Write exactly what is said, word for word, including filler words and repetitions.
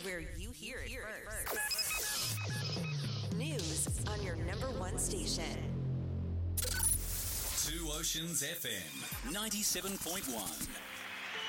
where you hear it first. News on your number one station. Two Oceans F M, ninety-seven point one.